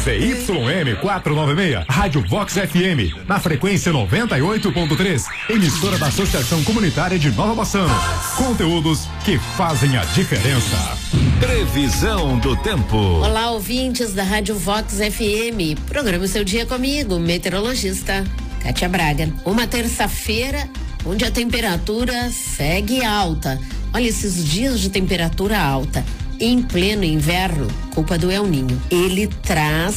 ZYM 496, Rádio Vox FM, na frequência 98.3, emissora da Associação Comunitária de Nova Bassano. Conteúdos que fazem a diferença. Previsão do tempo. Olá, ouvintes da Rádio Vox FM. Programa o seu dia comigo, meteorologista Kátia Braga. Uma terça-feira onde a temperatura segue alta. Olha, esses dias de temperatura alta em pleno inverno, culpa do El Ninho. Ele traz